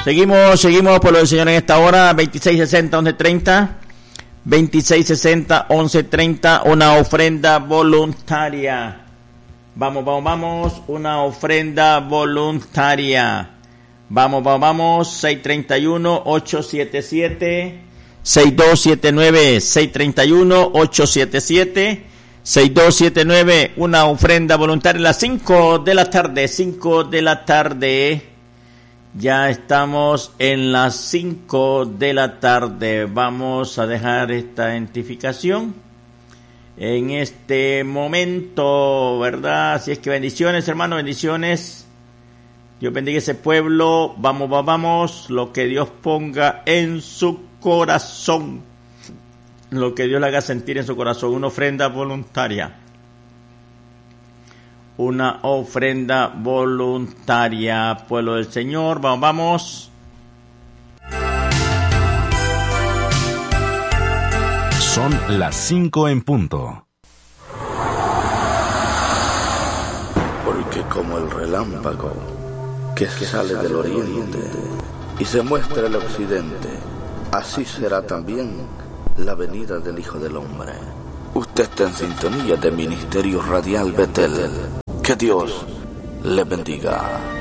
Seguimos por lo del Señor en esta hora. 2660-1130. 2660-1130. Una ofrenda voluntaria. Vamos. Una ofrenda voluntaria. Vamos. 631-877. 6279. 631-877. Una ofrenda voluntaria a las 5 de la tarde. 5 de la tarde. Ya estamos en las 5 de la tarde. Vamos a dejar esta identificación en este momento, ¿verdad? Así es que bendiciones, hermano, bendiciones. Dios bendiga ese pueblo. Vamos. Lo que Dios ponga en su corazón. Lo que Dios le haga sentir en su corazón. Una ofrenda voluntaria. Una ofrenda voluntaria, pueblo del Señor. Vamos. Son las 5 en punto. Porque como el relámpago que sale del oriente y se muestra el occidente, así será también la venida del Hijo del Hombre. Usted está en sintonía de Ministerio Radial Betel. Que Dios le bendiga.